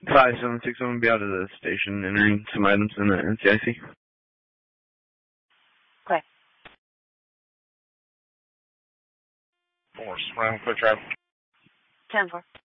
5761, I'm be out of the station entering some items in the NCIC. Okay. Force, round quick drive. 10-4.